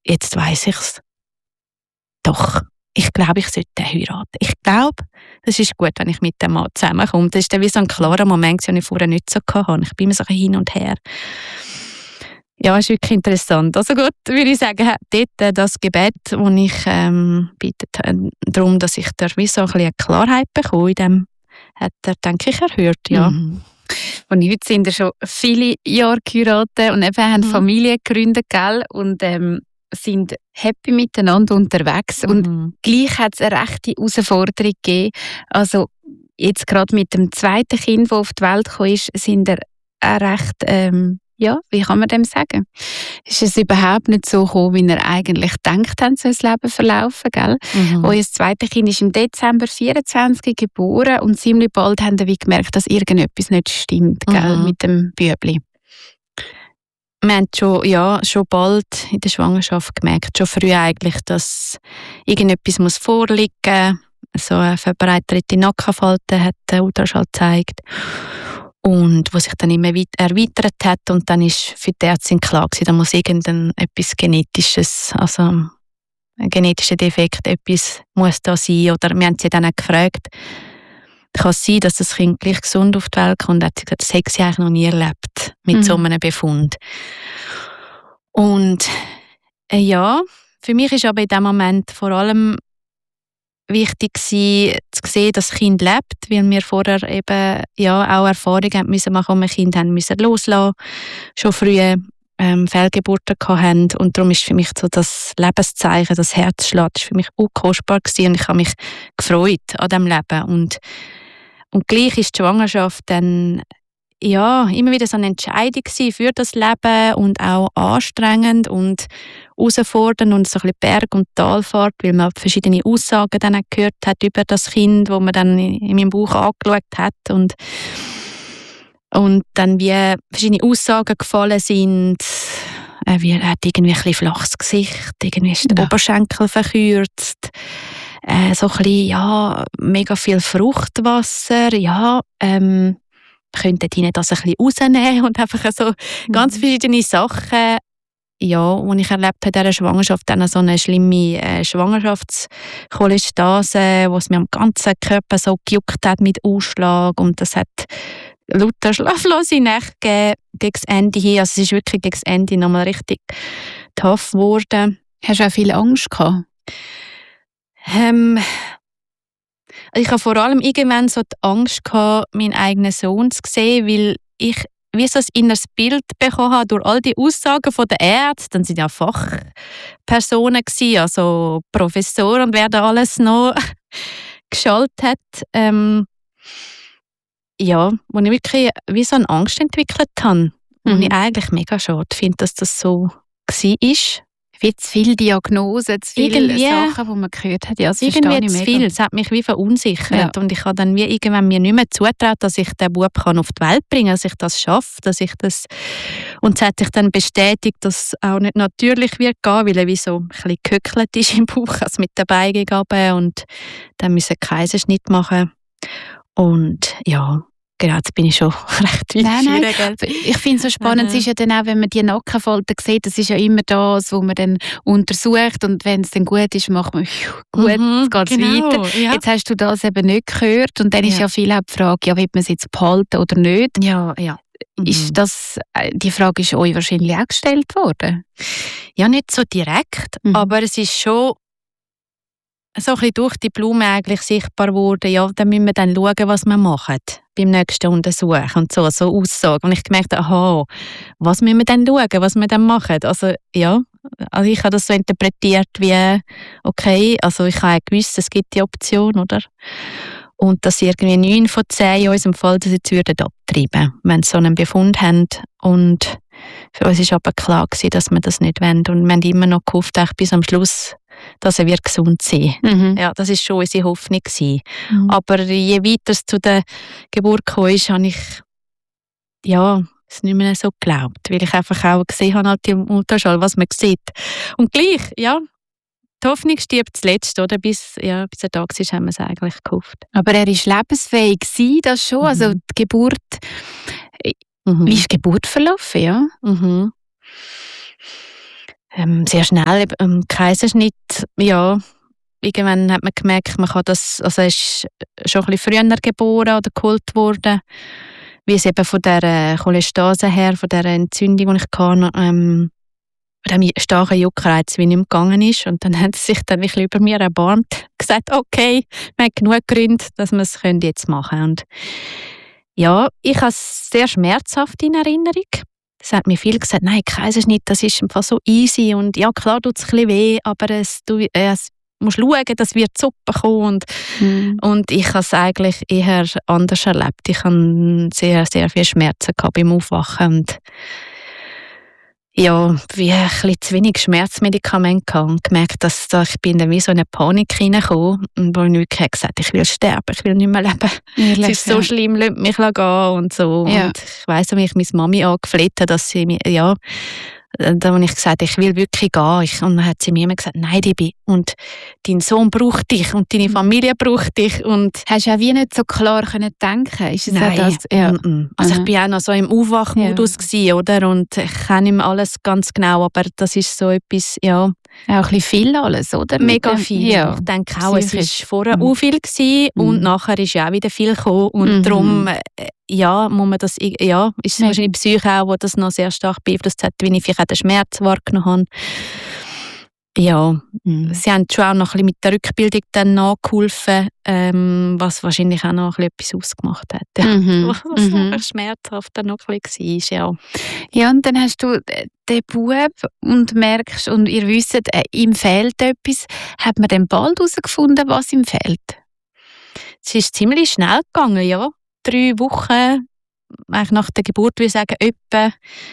jetzt weiss ich's. Doch, ich glaube, ich sollte den heiraten. Ich glaube, das ist gut, wenn ich mit dem Mann zusammenkomme. Das ist dann wie so ein klarer Moment, den ich vorher nicht so hatte. Ich bin immer so hin und her. Ja, ist wirklich interessant. Also gut, würde ich sagen, dort das Gebet, das ich bitte darum, dass ich da wie so ein bisschen Klarheit bekomme, in dem hat er, denke ich, erhört, ja. Mhm. Und jetzt sind ja schon viele Jahre geheiratet und eben haben Familie gegründet, gell? Und sind happy miteinander unterwegs. Und gleich hat es eine rechte Herausforderung gegeben. Also jetzt gerade mit dem zweiten Kind, das auf die Welt gekommen ist, sind er auch recht, ja, wie kann man dem sagen? Ist es überhaupt nicht so gekommen, wie er eigentlich gedacht hat, so ein Leben verlaufen, gell? Euer zweites Kind ist im Dezember 24 geboren und ziemlich bald haben wir gemerkt, dass irgendetwas nicht stimmt, gell, mit dem Bübli. Wir haben schon bald in der Schwangerschaft gemerkt, schon früh eigentlich, dass irgendetwas vorliegen muss. So eine verbreiterte Nackenfalte hat der Ultraschall gezeigt. Und wo sich dann immer erweitert hat. Und dann ist für die Ärztin klar gewesen, da muss etwas Genetisches, also ein genetischer Defekt, etwas muss da sein. Oder wir haben sie dann auch gefragt, kann es sein, dass das Kind gleich gesund auf die Welt kommt? Und hat sie gesagt, das hätte sie eigentlich noch nie erlebt mit so einem Befund. Und ja, für mich ist aber in diesem Moment vor allem wichtig gewesen, zu sehen, dass das Kind lebt, weil wir vorher eben ja auch Erfahrungen haben müssen machen, und wir Kind haben müssen loslassen, schon früh Fehlgeburten hatten. Und darum ist für mich so das Lebenszeichen, das Herzschlag, ist für mich unkostbar gewesen, und ich habe mich gefreut an diesem Leben. Und gleich ist die Schwangerschaft dann ja immer wieder so eine Entscheidung für das Leben und auch anstrengend und herausfordernd und so ein bisschen Berg- und Talfahrt, weil man verschiedene Aussagen dann auch gehört hat über das Kind, wo man dann in meinem Bauch angeschaut hat und dann wie verschiedene Aussagen gefallen sind. Er hat irgendwie ein bisschen flaches Gesicht, irgendwie ist der Oberschenkel verkürzt, so ein bisschen, ja, mega viel Fruchtwasser, ja, könnten die nicht das ein bisschen rausnehmen und einfach so ganz verschiedene Sachen, ja, die ich erlebt habe in dieser Schwangerschaft, dann so eine schlimme Schwangerschaftscholestase, wo es mir am ganzen Körper so gejuckt hat mit Ausschlag, und das hat lauter schlaflose Nächte gegeben, gegen das Ende hin. Also es ist wirklich gegen das Ende nochmal richtig tough geworden. Hast du auch viel Angst gehabt? Ich habe vor allem irgendwann so die Angst gehabt, meinen eigenen Sohn zu sehen, weil ich wie so ein inneres Bild bekommen habe durch all die Aussagen der Ärzte. Dann sind ja Fachpersonen gewesen, also Professoren und wer da alles noch geschaltet hat. Ja, wo ich wirklich wie so eine Angst entwickelt habe. Und ich eigentlich mega schade finde, dass das so war. Wie zu viele Diagnosen, zu viele Sachen, die man gehört hat. Ja, das irgendwie zu viel. Es hat mich wie verunsichert. Ja. Und ich habe dann wie irgendwann mir nicht mehr zugetraut, dass ich den Bub auf die Welt bringen kann, dass ich das schaffe, dass ich das... Und es hat sich dann bestätigt, dass es auch nicht natürlich wird gehen, weil er wie so ein bisschen gehöckelt ist im Bauch, also mit den Beinen gegeben, und dann müssen wir einen Kaiserschnitt machen. Und ja... Genau, jetzt bin ich schon recht weit. Nein. Ich finde es so spannend, es ist ja dann auch, wenn man die Nackenfalten sieht, das ist ja immer das, was man dann untersucht, und wenn es dann gut ist, macht man gut, jetzt geht es weiter. Ja. Jetzt hast du das eben nicht gehört, und dann ist ja viel auch die Frage, ja, will man es jetzt behalten oder nicht? Ja. Ist das, die Frage ist euch wahrscheinlich auch gestellt worden? Ja, nicht so direkt, aber es ist schon so ein bisschen durch die Blume eigentlich sichtbar geworden. Ja, dann müssen wir dann schauen, was wir machen beim nächsten Untersuch und so Aussagen. Und ich gemerkt, aha, was müssen wir dann schauen, was wir dann machen? Also ja, also ich habe das so interpretiert wie, okay, also ich habe gewusst, es gibt die Option, oder? Und dass irgendwie 9 von 10 in unserem Fall das jetzt würden abtreiben, wenn sie so einen Befund haben. Und für uns war aber klar gewesen, dass wir das nicht wollen. Und wir haben immer noch gehofft, bis am Schluss, dass er gesund sein wird. Ja, das war schon unsere Hoffnung gewesen. Aber je weiter es zu der Geburt kam, habe ich es nicht mehr so geglaubt, weil ich einfach auch gesehen habe, halt im Ultraschall, was man sieht. Und gleich, ja, die Hoffnung stirbt zuletzt, oder? Bis er da war, haben wir es eigentlich gehofft. Aber er war lebensfähig gewesen, das schon? Also die Geburt, wie ist die Geburt verlaufen, ja? sehr schnell Kaiserschnitt, ja. Irgendwann hat man gemerkt, man kann das, also er ist schon ein bisschen früher geboren oder geholt worden, wie es eben von der Cholestase her, von der Entzündung, die ich hatte, von diesem starken Juckreiz, wie nicht mehr gegangen ist. Und dann hat er sich dann ein bisschen über mir erbarmt, gesagt, okay, wir haben genug Gründe, dass wir es jetzt machen können. Und ja, ich habe es sehr schmerzhaft in Erinnerung. Es hat mir viel gesagt, nein, Kaiserschnitt, das ist einfach so easy und ja, klar tut es ein bisschen weh, aber es musst schauen, dass wir die Suppe kommen. Und ich habe es eigentlich eher anders erlebt. Ich hatte sehr, sehr viel Schmerzen beim Aufwachen und ja, wie ein bisschen zu wenig Schmerzmedikamente gehabt und gemerkt, dass ich bin dann wie so in eine Panik hineingekommen und wo ich wirklich gesagt habe, ich will sterben, ich will nicht mehr leben. Es ist so schlimm, lasst mich gehen und so. Ja. Und ich weiss, wie ich meine Mami angefleht habe, dass sie mir, ja, da habe ich gesagt, ich will wirklich gehen. Und dann hat sie mir immer gesagt, nein, Debbie, und dein Sohn braucht dich und deine Familie braucht dich. Und hast du auch wie nicht so klar können denken? Ist es nein, das? Ja. Also ich war auch noch so im Aufwachmodus gewesen, oder? Und ich kenne nicht mehr alles ganz genau, aber das ist so etwas, ja. Auch ein bisschen viel alles, oder? Mega viel. Ja. Ich denke auch, es war vorher auch viel gewesen, und nachher ist ja auch wieder viel gekommen. Und darum, ja, muss man das, ja, ist es wahrscheinlich die Psyche auch, die das noch sehr stark beeinflusst hat, wie ich vielleicht auch den Schmerz wahrgenommen habe. Ja, sie haben schon auch noch ein bisschen mit der Rückbildung dann nachgeholfen, was wahrscheinlich auch noch ein bisschen etwas ausgemacht hat. Ja. Was schmerzhaft dann noch ein bisschen war, ja. Ja, und dann hast du den Bub und merkst, und ihr wisst, ihm fehlt etwas. Hat man dann bald herausgefunden, was ihm fehlt? Es ist ziemlich schnell gegangen, ja. 3 Wochen, eigentlich nach der Geburt, würde ich sagen, etwa.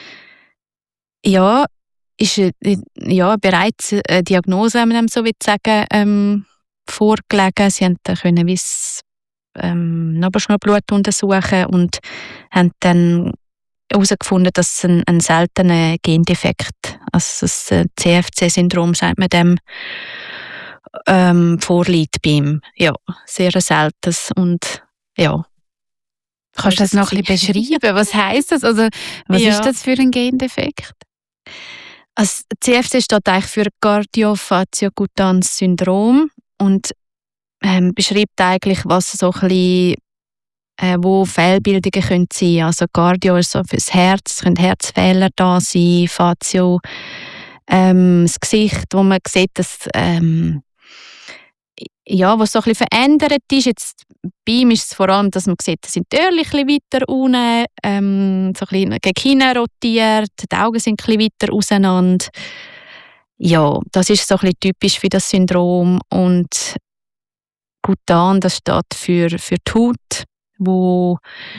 Ja, ist ja, bereits eine Diagnose, wenn man so sagen, vorgelegen. Sie konnten Nabelschnurblut untersuchen und haben dann herausgefunden, dass es ein seltener Gendefekt, also das CFC-Syndrom, sagt man dem, vorliegt bei ihm. Ja, sehr seltenes und ja. Kannst du das noch ein bisschen beschreiben? Was heisst das? Also, was ist das für ein Gendefekt? Also, CFC steht eigentlich für Cardiovaskulars Syndrom und beschreibt eigentlich, was so ein bisschen, wo Fehlbildungen können sein. Also Cardio ist so fürs Herz, es können Herzfehler da sein, Fatio, das Gesicht, wo man sieht, dass ja, was so ein bisschen verändert ist. Jetzt bei ihm ist es vor allem, dass man sieht, dass die Öhrchen ein bisschen weiter unten, so ein bisschen gegen hinten rotiert, die Augen sind ein bisschen weiter auseinander. Ja, das ist so ein bisschen typisch für das Syndrom. Und Kutan, das steht für die Haut, wo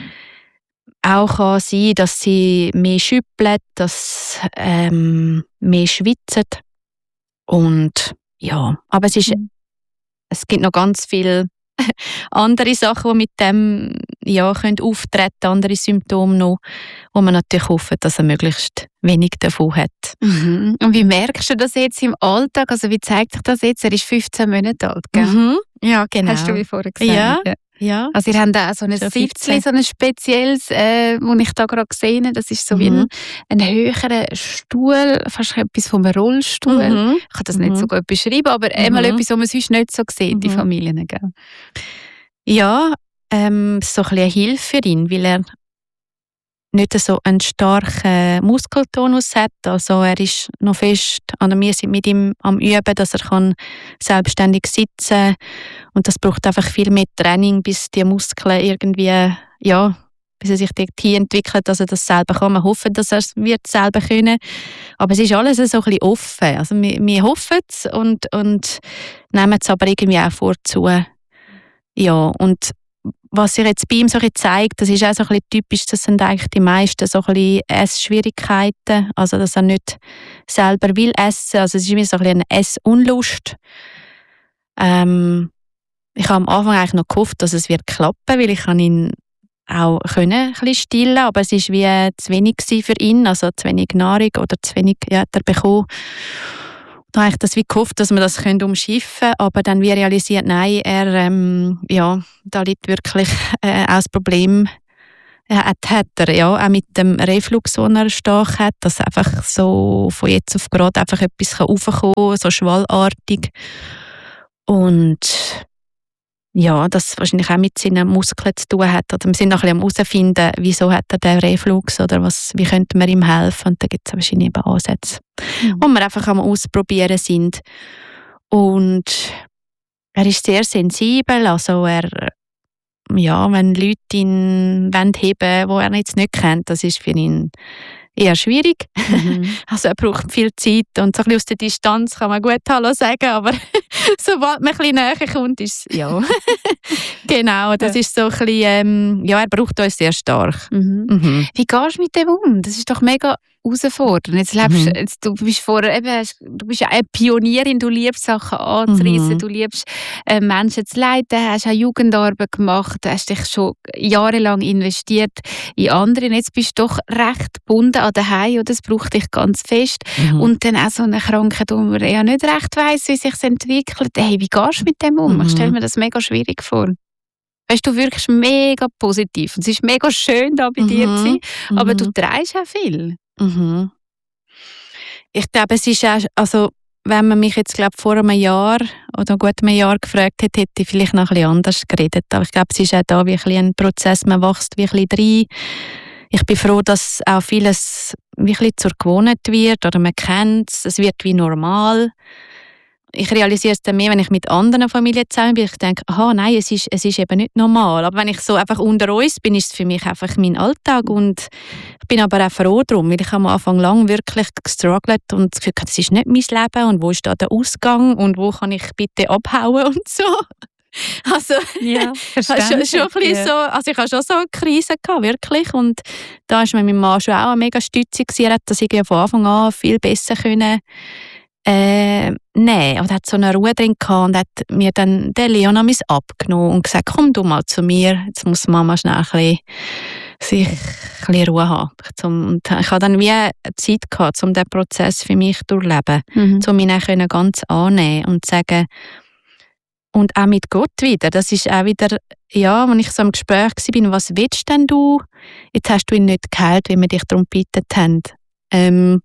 auch kann sein, dass sie mehr schüppelt, dass mehr schwitzt. Und ja, aber es gibt noch ganz viele andere Sachen, die mit dem können auftreten, andere Symptome noch, wo man natürlich hofft, dass er möglichst wenig davon hat. Und wie merkst du das jetzt im Alltag? Also wie zeigt sich das jetzt? Er ist 15 Monate alt, gell? Ja, genau. Hast du wie vorher gesagt? Ja. Also ihr habt auch so ein Sitzchen, so ein spezielles, das ich da gerade gesehen habe. Das ist so wie ein höherer Stuhl, fast etwas vom Rollstuhl. Ich kann das nicht so gut beschreiben, aber einmal etwas, was man sonst nicht so sieht, die Familien. Gell? Ja, so ein bisschen eine Hilfe für ihn, weil er nicht so einen starken Muskeltonus hat. Also er ist noch fest, wir sind mit ihm am Üben, dass er selbstständig sitzen kann. Und das braucht einfach viel mehr Training, bis die Muskeln irgendwie, bis er sich dorthin entwickelt, dass er das selber kann. Wir hoffen, dass er es wird selber können. Aber es ist alles so ein bisschen offen. Also wir hoffen es und nehmen es aber irgendwie auch vorzu. Ja, und was sich jetzt bei ihm so ein bisschen zeigt, das ist auch so ein bisschen typisch, das sind eigentlich die meisten so ein bisschen Essschwierigkeiten, also dass er nicht selber will essen, also es ist wie so ein bisschen eine Essunlust. Ich habe am Anfang eigentlich noch gehofft, dass es wird klappen, weil ich ihn auch ein bisschen stillen, aber es ist wie zu wenig für ihn, also zu wenig Nahrung oder zu wenig hat er bekommen. Da habe ich das wie gehofft, dass wir das umschiffen können, aber dann wie realisiert, nein, da liegt wirklich auch das Problem Hat er, ja, auch mit dem Reflux, den er stark hat, dass einfach so von jetzt auf gerade einfach etwas raufkommen kann, so schwallartig. Und ja, das wahrscheinlich auch mit seinen Muskeln zu tun hat. Oder wir sind noch ein bisschen am herausfinden, wieso hat er den Reflux oder wie könnte man ihm helfen. Und da gibt es wahrscheinlich eben Ansätze, wo wir einfach am Ausprobieren sind. Und er ist sehr sensibel, also wenn Leute ihn heben wollen, die er jetzt nicht kennt, das ist für ihn eher schwierig. Also er braucht viel Zeit und so ein bisschen aus der Distanz kann man gut Hallo sagen, aber sobald man ein bisschen näher kommt, ist es, ja. Genau, das ist so ein bisschen, er braucht uns sehr stark. Wie gehst du mit dem um? Das ist doch mega herausfordernd. Du bist ja eine Pionierin, du liebst Sachen anzureissen, du liebst Menschen zu leiten, hast auch Jugendarbeit gemacht, hast dich schon jahrelang investiert in andere. Jetzt bist du doch recht gebunden an daheim und das braucht dich ganz fest. Und dann auch so eine Krankheit, wo man ja nicht recht weiss, wie sich entwickelt. Hey, wie gehst du mit dem um? Ich stelle mir das mega schwierig vor. Weißt du, wirkst mega positiv. Es ist mega schön, da bei dir zu sein, aber du trägst auch viel. Ich glaube, es ist auch, also wenn man mich jetzt vor einem Jahr oder gut einem Jahr gefragt hätte, hätte ich vielleicht noch ein bisschen anders geredet. Aber ich glaube, es ist auch da wie ein Prozess, man wächst wie ein bisschen rein. Ich bin froh, dass auch vieles wie ein bisschen zur Gewohnheit wird oder man kennt es wird wie normal. Ich realisiere es dann mehr, wenn ich mit anderen Familien zusammen bin. Ich denke, nein, es ist eben nicht normal. Aber wenn ich so einfach unter uns bin, ist es für mich einfach mein Alltag. Und ich bin aber auch froh darum, weil ich am Anfang lang wirklich gestruggelt und das Gefühl hatte, das ist nicht mein Leben und wo ist da der Ausgang und wo kann ich bitte abhauen und so. Also, ja, schon ein bisschen so, also ich hatte schon so eine Krise gehabt, wirklich. Und da war mein Mann schon auch eine mega Stütze gewesen. Er hat das von Anfang an viel besser können nein, und hat so eine Ruhe drin gehabt und hat mir dann den Leon abgenommen und gesagt, komm du mal zu mir, jetzt muss Mama schnell ein bisschen Ruhe haben. Und ich hatte dann wie Zeit gehabt, um diesen Prozess für mich zu durchleben, um ihn dann ganz annehmen und sagen, und auch mit Gott wieder, das ist auch wieder, ja, wenn ich so im Gespräch war, was willst denn du? Jetzt hast du ihn nicht geheilt, wie wir dich darum gebeten haben.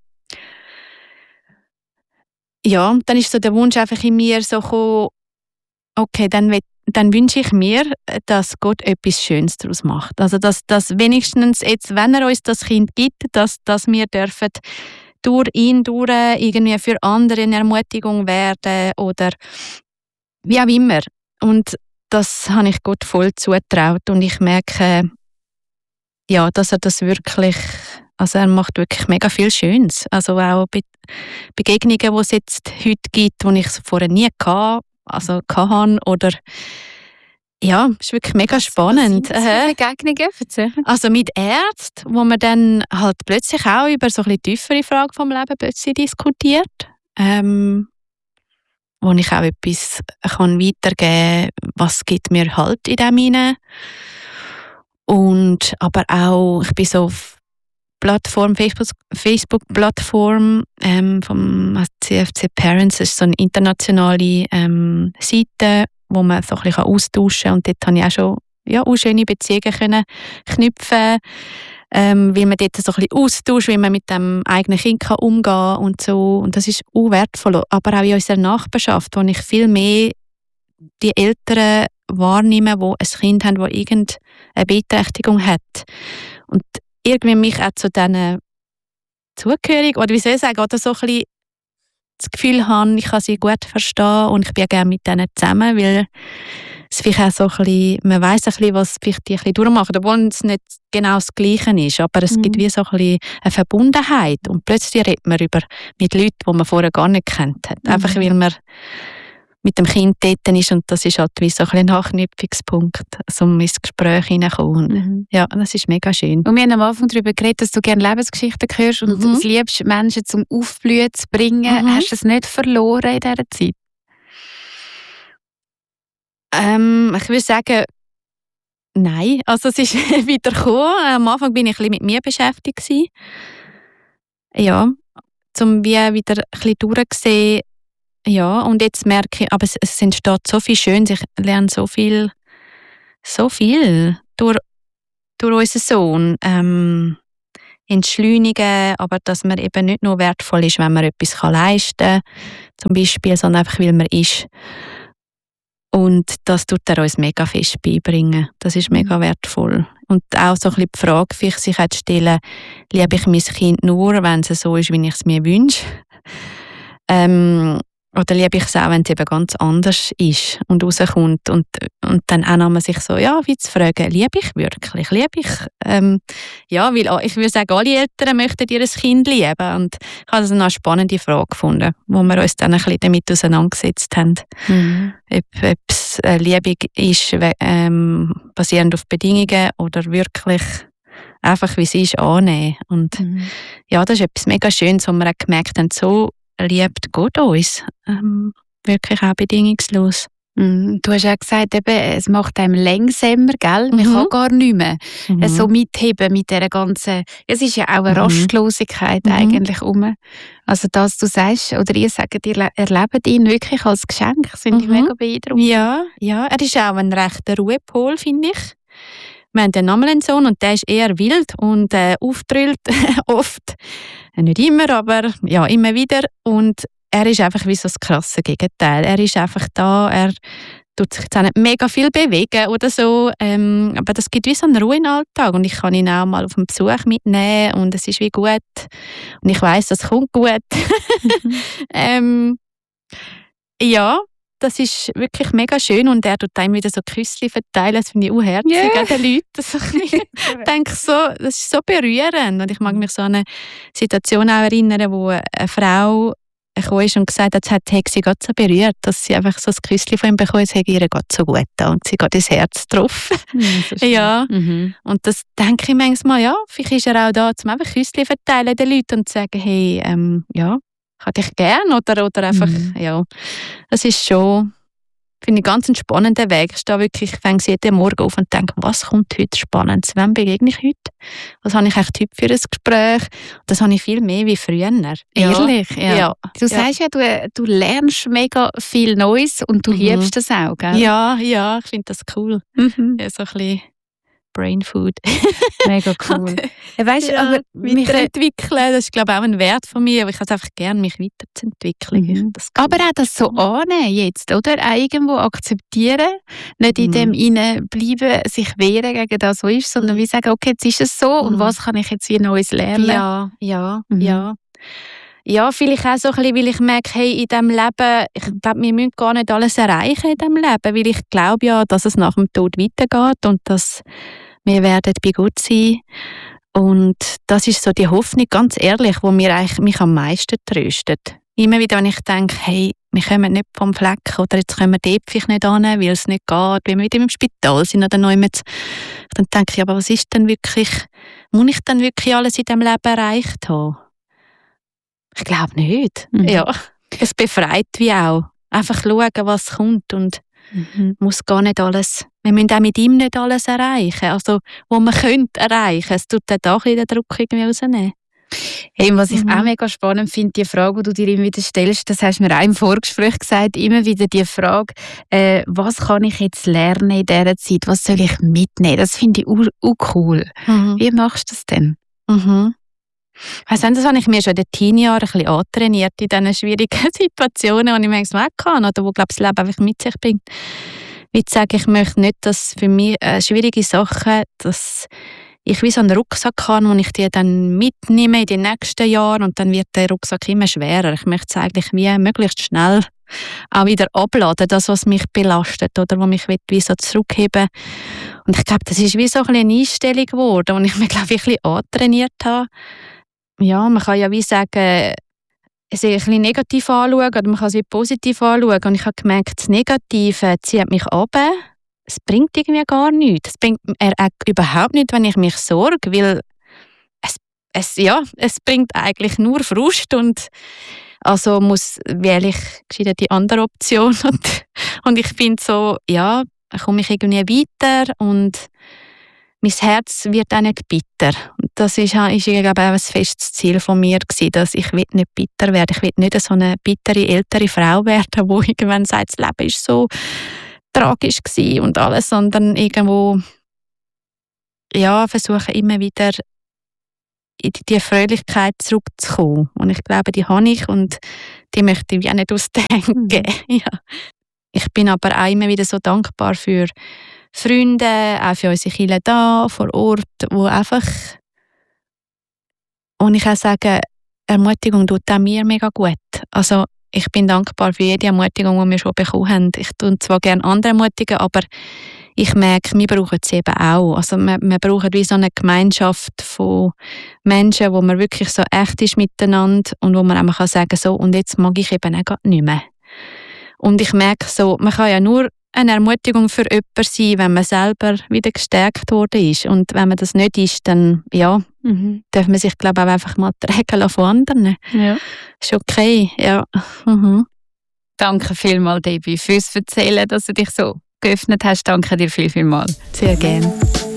Ja, dann ist so der Wunsch einfach in mir so gekommen, okay, dann wünsche ich mir, dass Gott etwas Schönes daraus macht. Also, dass wenigstens jetzt, wenn er uns das Kind gibt, dass wir dürfen durch ihn durch irgendwie für andere eine Ermutigung werden oder wie auch immer. Und das habe ich Gott voll zugetraut und ich merke, ja, dass er das wirklich, also er macht wirklich mega viel Schönes. Also auch Begegnungen, die es jetzt heute gibt, die ich vorher nie hatte, oder ja, ist wirklich mega spannend. Was sind Begegnungen? Also mit Ärzten, wo man dann halt plötzlich auch über so ein bisschen tiefere Fragen vom Leben plötzlich diskutiert. Wo ich auch etwas kann weitergeben kann, was gibt mir Halt in dem hinein. Und aber auch, ich bin so auf Facebook-Plattform vom CFC Parents, das ist so eine internationale Seite, wo man so ein bisschen austauschen kann. Und dort habe ich auch schon auch schöne Beziehungen können knüpfen, weil man dort so ein bisschen austauscht, wie man mit dem eigenen Kind umgehen kann und so. Und das ist auch wertvoll. Aber auch in unserer Nachbarschaft, wo ich viel mehr die Eltern wahrnehme, die ein Kind haben, das irgendeine Beeinträchtigung hat. Und irgendwie mich auch zu diesen zugehörig, oder wie soll ich sagen, oder so ein bisschen das Gefühl habe, ich kann sie gut verstehen und ich bin gerne mit denen zusammen, weil es vielleicht auch so ein bisschen, man weiss ein bisschen, was vielleicht die ein bisschen durchmachen, obwohl es nicht genau das Gleiche ist, aber es gibt wie so ein bisschen eine Verbundenheit und plötzlich redet man mit Leuten, die man vorher gar nicht kennt hat. Einfach weil man mit dem Kind dort ist und das ist halt wie so ein Anknüpfungspunkt, um ins Gespräch hineinzukommen. Ja, das ist mega schön. Und wir haben am Anfang darüber geredet, dass du gerne Lebensgeschichten hörst und es liebst, Menschen zum Aufblühen zu bringen. Hast du es nicht verloren in dieser Zeit? Ich würde sagen, nein. Also es ist wieder gekommen. Am Anfang bin ich ein bisschen mit mir beschäftigt gewesen. Ja, um wieder ein bisschen durchzusehen. Ja, und jetzt merke ich, aber es entsteht so viel Schönes, ich lerne so viel durch durch unseren Sohn entschleunigen, aber dass man eben nicht nur wertvoll ist, wenn man etwas leisten kann, zum Beispiel, sondern einfach, weil man ist. Und das tut er uns mega fest beibringen. Das ist mega wertvoll. Und auch so ein bisschen die Frage für sich zu stellen, liebe ich mein Kind nur, wenn es so ist, wie ich es mir wünsche? Oder liebe ich es auch, wenn es eben ganz anders ist und rauskommt und dann auch nochmal sich so, ja, wie zu fragen, liebe ich wirklich? Liebe ich, ja, weil ich würde sagen, alle Eltern möchten ihr Kind lieben und ich habe das eine spannende Frage gefunden, wo wir uns dann ein bisschen damit auseinandergesetzt haben. Ob es Liebe ist, basierend auf Bedingungen oder wirklich einfach, wie sie ist, annehmen. Und ja, das ist etwas mega Schönes, wo wir auch gemerkt haben, so liebt Gott uns. Wirklich auch bedingungslos. Du hast ja gesagt, eben, es macht einem langsamer, gell? Man kann gar nicht mehr so mitheben mit dieser ganzen... Es ist ja auch eine Rastlosigkeit eigentlich um. Also das, du sagst, oder ihr sagt, ihr erlebt ihn wirklich als Geschenk. Das finde ich mega beeindruckend. Ja, er ist auch ein rechter Ruhepol, finde ich. Wir haben nochmal einen Sohn und der ist eher wild und auftrüllt oft. Nicht immer, aber ja, immer wieder. Und er ist einfach wie so das krasse Gegenteil. Er ist einfach da, er tut sich jetzt auch nicht mega viel bewegen oder so. Aber das gibt wie so eine Ruhe im Alltag. Und ich kann ihn auch mal auf einen Besuch mitnehmen und es ist wie gut. Und ich weiss, das kommt gut. Ja, das ist wirklich mega schön und er tut einem wieder so Küssli verteilen, das finde ich auch herzig an den Leuten. Ich denke so, das ist so berührend und ich mag mich so an eine Situation auch erinnern, wo eine Frau gekommen ist und gesagt hat, sie Gott so berührt, dass sie einfach so ein Küssli von ihm bekommen, es hätte ihr Gott so gut getan und sie geht ins Herz getroffen. Ja. Und das denke ich manchmal, ja, vielleicht ist er auch da, um einfach Küssli verteilen den Leuten und zu sagen, hey, ja, ich habe dich gern oder einfach, ja, das ist schon, finde ich, ganz einen spannenden Weg. Ich stehe wirklich, ich fange jeden Morgen auf und denke, was kommt heute Spannendes? Wem begegne ich heute? Was habe ich eigentlich heute für ein Gespräch? Das habe ich viel mehr wie früher. Ehrlich, ja. Du sagst ja, du lernst mega viel Neues und du liebst das auch, gell? Ja, ich finde das cool. Ja, so ein bisschen Brain Food. Mega cool. Weißt, ja, aber weiterentwickeln, das ist, glaube ich, auch ein Wert von mir, aber ich habe es einfach gerne, mich weiterzuentwickeln. Aber auch das so annehmen jetzt, oder? Auch irgendwo akzeptieren, nicht in dem bleiben, sich wehren gegen das, was ist, sondern wie sagen, okay, jetzt ist es so und was kann ich jetzt wie Neues lernen? Ja. Ja, vielleicht auch so ein bisschen, weil ich merke, hey, in diesem Leben, ich glaube, wir müssen gar nicht alles erreichen in diesem Leben, weil ich glaube ja, dass es nach dem Tod weitergeht und dass wir werden bei Gott sein. Und das ist so die Hoffnung, ganz ehrlich, die mich am meisten tröstet. Immer wieder, wenn ich denke, hey, wir kommen nicht vom Fleck oder jetzt können wir dort vielleicht nicht hin, weil es nicht geht, weil wir wieder im Spital sind oder noch immer. Dann denke ich, aber was ist denn wirklich, muss ich denn wirklich alles in diesem Leben erreicht haben? Ich glaube nicht. Ja, es befreit wie auch. Einfach schauen, was kommt und muss gar nicht alles. Wir müssen auch mit ihm nicht alles erreichen. Also, wo man könnte erreichen. Es tut dann auch den Druck irgendwie rausnehmen. Hey, was ich auch mega spannend finde, die Frage, die du dir immer wieder stellst, das hast du mir auch im Vorgespräch gesagt, immer wieder die Frage, was kann ich jetzt lernen in dieser Zeit? Was soll ich mitnehmen? Das finde ich auch cool. Wie machst du das denn? Das habe ich mir schon in den Teenjahren ein bisschen antrainiert, in diesen schwierigen Situationen, die ich manchmal auch kann, oder wo, glaube ich, das Leben einfach mit sich bringt. Wie zu sagen, ich möchte nicht, dass für mich schwierige Sachen, dass ich wie so einen Rucksack habe, und ich die dann mitnehme in die nächsten Jahre und dann wird der Rucksack immer schwerer. Ich möchte es eigentlich wie möglichst schnell auch wieder abladen, das, was mich belastet oder was mich wie so zurückheben. Und ich glaube, das ist wie so eine Einstellung geworden, die ich mir, glaube ich, ein bisschen antrainiert habe. Ja, man kann ja wie sagen, es ein bisschen negativ anschauen oder man kann es wie positiv anschauen. Und ich habe gemerkt, das Negative zieht mich runter. Es bringt irgendwie gar nichts. Es bringt überhaupt nichts, wenn ich mich sorge, weil es bringt eigentlich nur Frust und also wähle ich gescheiter die andere Option. Und ich finde so, ja, komme ich irgendwie weiter und mein Herz wird auch nicht bitter. Das ist glaube ich, auch ein festes Ziel von mir gewesen, dass ich nicht bitter werde. Ich will nicht so eine bittere, ältere Frau werden, die irgendwann sagt, das Leben ist so tragisch gewesen und alles, sondern irgendwo versuche immer wieder in die Fröhlichkeit zurückzukommen. Und ich glaube, die habe ich und die möchte ich auch nicht ausdenken. Ja. Ich bin aber auch immer wieder so dankbar für Freunde, auch für unsere Kirche da vor Ort, wo einfach, und ich auch sage, Ermutigung tut auch mir mega gut. Also ich bin dankbar für jede Ermutigung, die wir schon bekommen haben. Ich tue zwar gerne andere ermutigen, aber ich merke, wir brauchen es eben auch. Also wir brauchen wie so eine Gemeinschaft von Menschen, wo man wirklich so echt ist miteinander und wo man einfach sagen kann, so, und jetzt mag ich eben auch nicht mehr. Und ich merke so, man kann ja nur eine Ermutigung für jemanden sein, wenn man selber wieder gestärkt worden ist. Und wenn man das nicht ist, dann darf man sich, glaube ich, auch einfach mal tragen lassen von anderen. Ja. Ist okay, ja. Danke vielmals, Debbie, fürs Erzählen, dass du dich so geöffnet hast. Danke dir vielmals. Sehr gerne.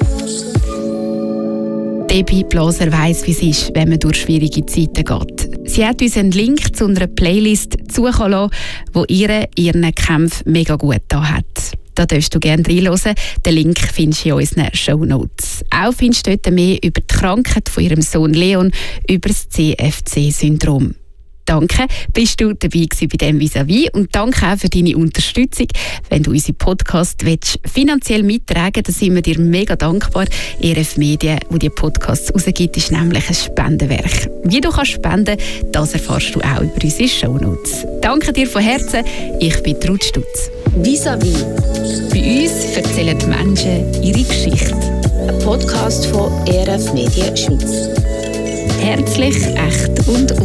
Debbie Blaser weiss, wie es ist, wenn man durch schwierige Zeiten geht. Sie hat uns einen Link zu einer Playlist zukommen lassen, die ihren Kämpfen mega gut getan hat. Da darfst du gerne reinhören. Den Link findest du in unseren Shownotes. Auch findest du dort mehr über die Krankheit von ihrem Sohn Leon, über das CFC-Syndrom. Danke, bist du dabei gewesen bei dem Vis-à-vis und danke auch für deine Unterstützung. Wenn du unseren Podcast finanziell mittragen willst, dann sind wir dir mega dankbar. ERF Medien, die die Podcasts rausgibt, ist nämlich ein Spendenwerk. Wie du kannst spenden, das erfährst du auch über unsere Shownotes. Danke dir von Herzen, ich bin Ruth Stutz. Vis-à-vis. Bei uns erzählen die Menschen ihre Geschichte. Ein Podcast von ERF Medien Schweiz. Herzlich, echt und